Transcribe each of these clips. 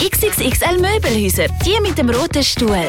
XXXL Möbelhäuser, die mit dem roten Stuhl.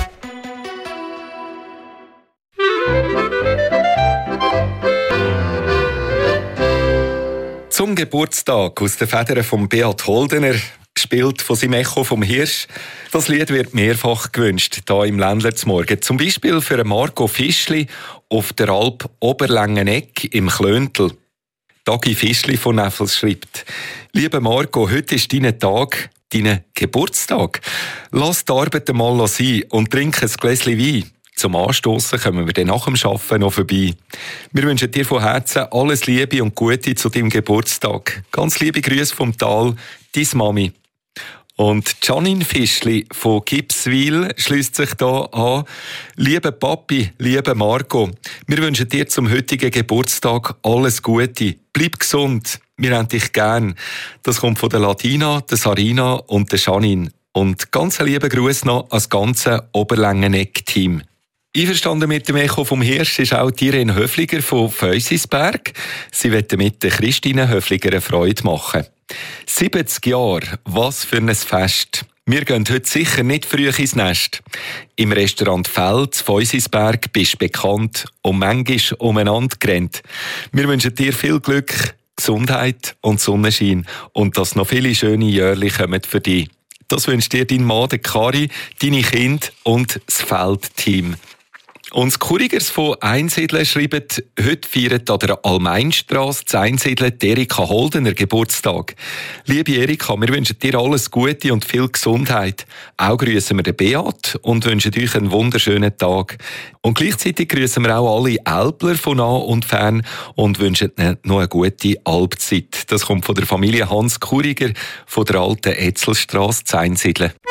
Zum Geburtstag aus den Federn von Beat Holdener, gespielt von seinem Echo vom Hirsch. Das Lied wird mehrfach gewünscht, hier im Ländler zum Morgen. Zum Beispiel für Marco Fischli auf der Alp Oberlängeneck im Klöntel. Dagi Fischli von Neffels schreibt: «Lieber Marco, heute ist dein Tag, dein Geburtstag. Lass die Arbeit einmal sein und trink ein Gläschen Wein. Zum Anstossen kommen wir dann nach dem Arbeiten noch vorbei. Wir wünschen dir von Herzen alles Liebe und Gute zu deinem Geburtstag. Ganz liebe Grüße vom Tal, deine Mami.» Und Janine Fischli von Gipswil schliesst sich da an. «Lieber Papi, lieber Marco, wir wünschen dir zum heutigen Geburtstag alles Gute. Bleib gesund, wir haben dich gern.» Das kommt von der Ladina, der Sarina und der Janine. Und ganz lieben Gruß noch ans ganze Oberlängeneck-Team. Einverstanden mit dem Echo vom Hirsch ist auch Irene Höfliger von Feusisberg. Sie wollte mit der Christine Höfliger eine Freude machen. 70 Jahre, was für ein Fest. Wir gehen heute sicher nicht früh ins Nest. Im Restaurant Feld zu Feusisberg bist du bekannt und manchmal umeinander gerannt. Wir wünschen dir viel Glück, Gesundheit und Sonnenschein und dass noch viele schöne Jahre kommen für dich. Das wünscht dir dein Mann, der Kari, deine Kinder und das Feldteam. Und das Kurigers von Einsiedeln schreibt, heute feiert an der Almeinstrasse zu Einsiedeln Erika Holdener Geburtstag. Liebe Erika, wir wünschen dir alles Gute und viel Gesundheit. Auch grüßen wir den Beat und wünschen euch einen wunderschönen Tag. Und gleichzeitig grüßen wir auch alle Älpler von nah und fern und wünschen ihnen noch eine gute Alpzeit. Das kommt von der Familie Hans Kuriger von der alten Etzelstrasse zu Einsiedeln.